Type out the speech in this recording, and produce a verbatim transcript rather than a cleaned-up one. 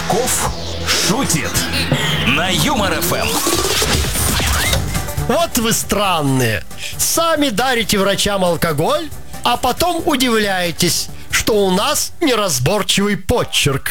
Чесноков шутит на Юмор эф эм. Вот вы странные. Сами дарите врачам алкоголь, а потом удивляетесь, что у нас неразборчивый почерк.